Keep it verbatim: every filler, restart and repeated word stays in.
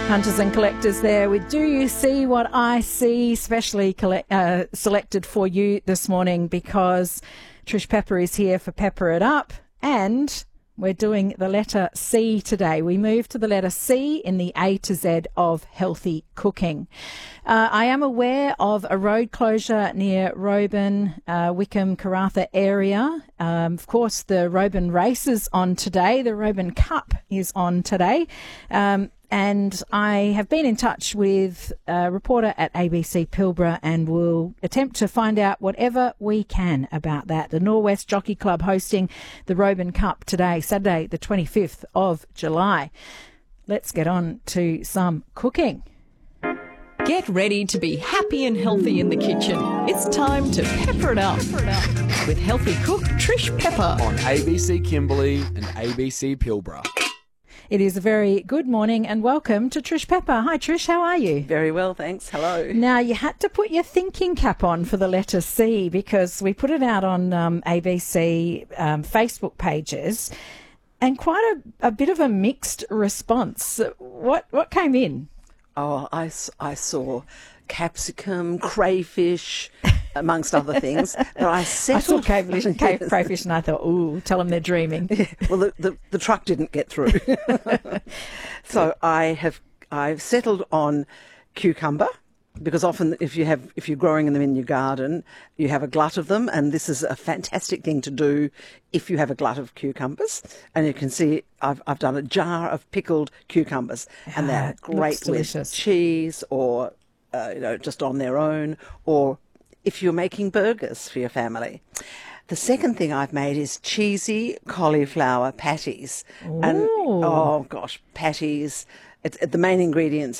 Hunters and collectors there with Do You See What I See, specially collect, uh, selected for you this morning because Trish Pepper is here for Pepper It Up, and we're doing the letter C today. We move to the letter C in the A to Z of healthy cooking. Uh, I am aware of a road closure near Roban, uh, Wickham, Karratha area. Um, of course, the Roban race is on today. The Roban Cup is on today. Um, And I have been in touch with a reporter at A B C Pilbara and will attempt to find out whatever we can about that. The Norwest Jockey Club hosting the Roban Cup today, Saturday the twenty-fifth of July. Let's get on to some cooking. Get ready to be happy and healthy in the kitchen. It's time to pepper it up with healthy cook Trish Pepper on A B C Kimberley and A B C Pilbara. It is a very good morning and welcome to Trish Pepper. Hi Trish, how are you? Very well, thanks. Hello. Now, you had to put your thinking cap on for the letter C because we put it out on um, A B C um, Facebook pages and quite a, a bit of a mixed response. What, what came in? Oh, I, s- I saw capsicum, crayfish, amongst other things. But I I settled... saw crayfish, crayfish and I thought, ooh, tell them they're dreaming. Yeah, well, the, the, the truck didn't get through. So I have I've settled on cucumber, because often if you have if you're growing them in your garden, you have a glut of them, and this is a fantastic thing to do if you have a glut of cucumbers. And you can see I've I've done a jar of pickled cucumbers, and Ah, they're it great looks with delicious. cheese or uh, you know just on their own, or if you're making burgers for your family. The second thing I've made is cheesy cauliflower patties. And Ooh. oh gosh, patties. It's, the main ingredients